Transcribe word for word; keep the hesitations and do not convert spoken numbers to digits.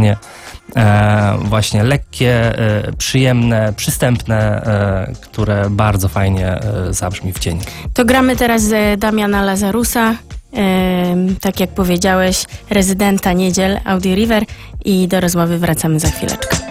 wykonanie e, właśnie lekkie, e, przyjemne, przystępne, e, które bardzo fajnie e, zabrzmi w dzień. To gramy teraz z Damiana Lazarusa, e, tak jak powiedziałeś, rezydenta Niedziel, Audi River, i do rozmowy wracamy za chwileczkę.